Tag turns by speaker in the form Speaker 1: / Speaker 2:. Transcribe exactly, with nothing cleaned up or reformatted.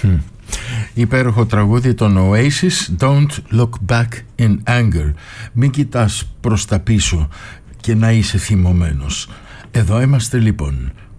Speaker 1: Hm. Υπέροχο τραγούδι των Oasis, Don't Look Back in Anger. Μην κοιτάς προς τα πίσω και να είσαι θυμωμένος. Εδώ είμαστε λοιπόν.